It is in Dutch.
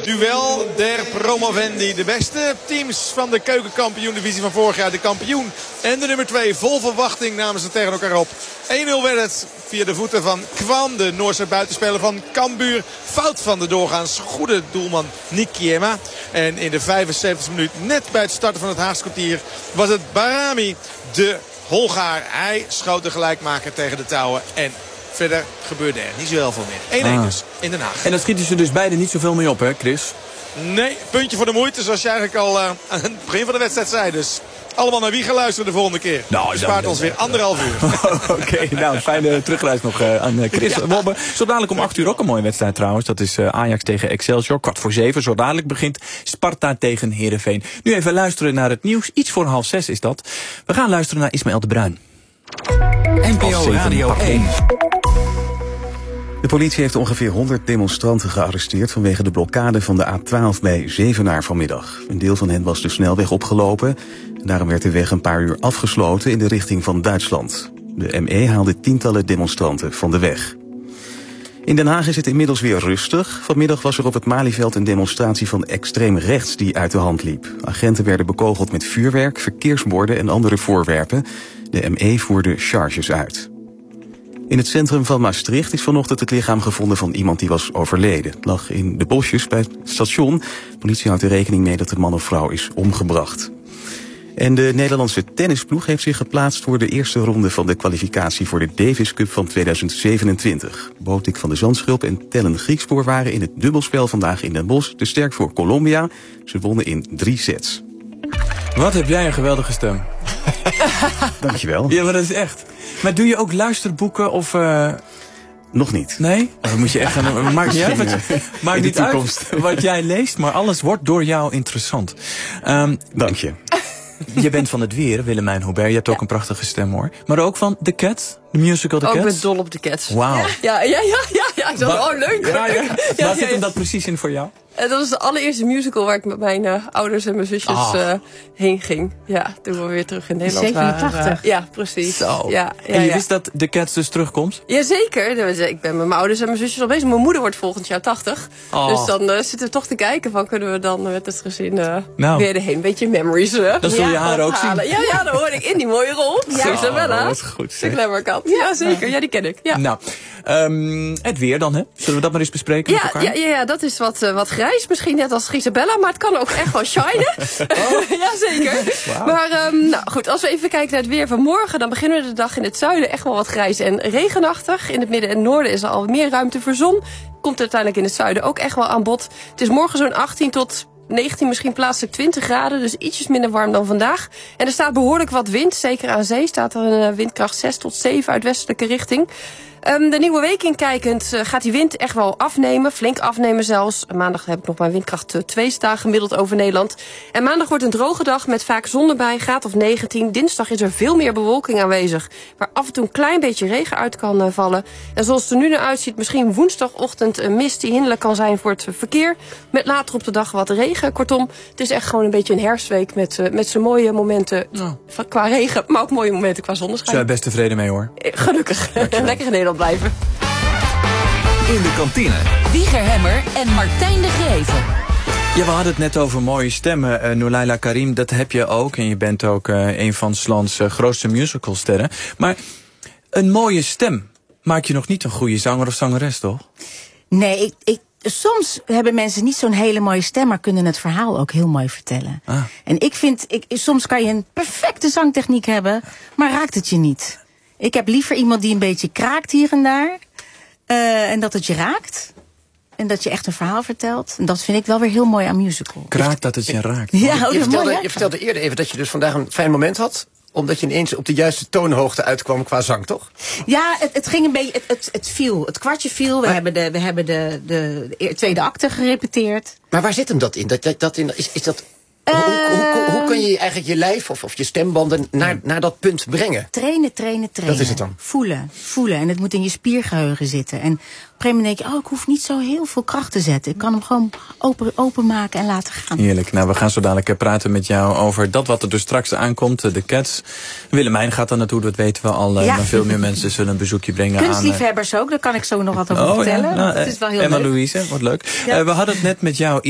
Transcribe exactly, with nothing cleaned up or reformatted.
duel der promovendi. De beste teams van de keukenkampioen-divisie van vorig jaar. De kampioen en de nummer twee. Vol verwachting namen ze tegen elkaar op. één nul werd het via de voeten van Kwan, de Noorse buitenspeler van Cambuur. Fout van de doorgaans goede doelman Nick Kiema. En in de vijfenzeventigste minuut, net bij het starten van het Haagse kwartier, was het Barami, de Hongaar. Hij schoot de gelijkmaker tegen de touwen. En verder gebeurde er niet zo heel veel meer. één één ah. dus in Den Haag. En dan schieten ze dus beide niet zoveel mee op, hè, Chris? Nee, puntje voor de moeite, zoals je eigenlijk al uh, aan het begin van de wedstrijd zei. Dus allemaal naar wie gaan luisteren de volgende keer. Nou, spaart ons weer anderhalf uur. Oké, okay, nou, fijne terugreis nog uh, aan Chris ja. Wobbe. Zo dadelijk om acht uur ook een mooie wedstrijd trouwens. Dat is uh, Ajax tegen Excelsior, kwart voor zeven. Zo dadelijk begint Sparta tegen Heerenveen. Nu even luisteren naar het nieuws. Iets voor half zes is dat. We gaan luisteren naar Ismaël de Bruin. N P O Radio één. De politie heeft ongeveer honderd demonstranten gearresteerd vanwege de blokkade van de A twaalf bij Zevenaar vanmiddag. Een deel van hen was de snelweg opgelopen. Daarom werd de weg een paar uur afgesloten in de richting van Duitsland. De M E haalde tientallen demonstranten van de weg. In Den Haag is het inmiddels weer rustig. Vanmiddag was er op het Malieveld een demonstratie van extreem rechts die uit de hand liep. Agenten werden bekogeld met vuurwerk, verkeersborden en andere voorwerpen. De M E voerde charges uit. In het centrum van Maastricht is vanochtend het lichaam gevonden van iemand die was overleden. Het lag in de bosjes bij het station. De politie houdt er rekening mee dat de man of vrouw is omgebracht. En de Nederlandse tennisploeg heeft zich geplaatst voor de eerste ronde van de kwalificatie voor de Davis Cup van tweeduizend zevenentwintig. Botik van de Zandschulp en Tellen Griekspoor waren in het dubbelspel vandaag in Den Bosch te sterk voor Colombia. Ze wonnen in drie sets. Wat heb jij een geweldige stem. Dankjewel. Ja, maar dat is echt. Maar doe je ook luisterboeken of... Uh... Nog niet. Nee? Dan moet je echt gaan... Maakt niet uit, wat, maakt niet uit wat jij leest, maar alles wordt door jou interessant. Um, Dank je. Je bent van het weer, Willemijn Hubert. Je hebt ook ja. een prachtige stem, hoor. Maar ook van The Cats, de musical The ook Cats. Ook met dol op The Cats. Wauw. Ja, ja, ja, ja. ja. Zo, oh, leuk. Ja, ja. ja, Waar ja, zit hem ja. dat precies in voor jou? Uh, dat was de allereerste musical waar ik met mijn uh, ouders en mijn zusjes oh. uh, heen ging. Ja, toen we weer terug in Nederland zevenentachtig waren. Uh, ja, precies. Zo. Ja, ja, en je ja. wist dat The Cats dus terugkomt? Jazeker. Ik ben met mijn ouders en mijn zusjes al bezig. Mijn moeder wordt volgend jaar tachtig. Oh. Dus dan uh, zitten we toch te kijken van kunnen we dan met het gezin uh, nou. weer erheen. Een beetje memories. Uh, dan zul je ja, haar ook zien. Ja, ja, dan hoor ik in die mooie rol. Ja. Isabella. Oh, dat is goed. De Glamourkant. Ja, ja, zeker. Ja, die ken ik. Ja. Nou, um, het weer dan, hè? Zullen we dat maar eens bespreken ja, met elkaar? Ja, ja, ja, dat is wat, uh, wat grijs. Misschien net als Isabella, maar het kan ook echt wel shinen. Oh. Ja, zeker. Wow. Maar um, nou goed, als we even kijken naar het weer van morgen, dan beginnen we de dag in het zuiden echt wel wat grijs en regenachtig. In het midden en noorden is er al meer ruimte voor zon. Komt uiteindelijk in het zuiden ook echt wel aan bod. Het is morgen zo'n achttien tot negentien, misschien plaatselijk twintig graden. Dus ietsjes minder warm dan vandaag. En er staat behoorlijk wat wind. Zeker aan zee staat er een windkracht zes tot zeven uit westelijke richting. Um, de nieuwe week inkijkend uh, gaat die wind echt wel afnemen. Flink afnemen zelfs. Maandag heb ik nog maar windkracht twee staan gemiddeld over Nederland. En maandag wordt een droge dag met vaak zon erbij. Graad of negentien. Dinsdag is er veel meer bewolking aanwezig. Waar af en toe een klein beetje regen uit kan uh, vallen. En zoals het er nu naar uitziet, misschien woensdagochtend een mist die hinderlijk kan zijn voor het verkeer. Met later op de dag wat regen. Kortom, het is echt gewoon een beetje een herfstweek met, uh, met zijn mooie momenten oh. qua regen. Maar ook mooie momenten qua zonneschijn. Zijn we best tevreden mee, hoor. Gelukkig. Lekker in Nederland blijven. In de kantine. Wieger Hemmer en Martijn de Greven. Ja, we hadden het net over mooie stemmen. Uh, Noulaila Karim, dat heb je ook. En je bent ook uh, een van 's lands uh, grootste musicalsterren. Maar een mooie stem maakt je nog niet een goede zanger of zangeres, toch? Nee, ik... ik soms hebben mensen niet zo'n hele mooie stem, maar kunnen het verhaal ook heel mooi vertellen. Ah. En ik vind, ik, soms kan je een perfecte zangtechniek hebben, maar raakt het je niet. Ik heb liever iemand die een beetje kraakt hier en daar. Uh, en dat het je raakt. En dat je echt een verhaal vertelt. En dat vind ik wel weer heel mooi aan musical. Kraakt dat het je raakt. Ja, je, je, vertelde, mooi, je vertelde eerder even dat je dus vandaag een fijn moment had. Omdat je ineens op de juiste toonhoogte uitkwam qua zang, toch? Ja, het, het ging een beetje, het, het, het viel. Het kwartje viel. We maar, hebben, de, we hebben de, de, de tweede acte gerepeteerd. Maar waar zit hem dat in? Dat, dat, dat in is, is dat... Uh, hoe, hoe, hoe, hoe kun je eigenlijk je lijf of, of je stembanden naar, naar dat punt brengen? Trainen, trainen, trainen. Dat is het dan. Voelen, voelen. En het moet in je spiergeheugen zitten. En op een gegeven moment denk je, oh, ik hoef niet zo heel veel kracht te zetten. Ik kan hem gewoon open, openmaken en laten gaan. Heerlijk. Nou, we gaan zo dadelijk praten met jou over dat wat er dus straks aankomt. De Cats. Willemijn gaat daar naartoe, dat weten we al. Ja. Maar veel meer mensen zullen een bezoekje brengen aan... Kunstliefhebbers ook, daar kan ik zo nog wat over oh, vertellen. Ja. Nou, het is wel heel Emma leuk. Louise, wat leuk. Ja. Uh, we hadden het net met jou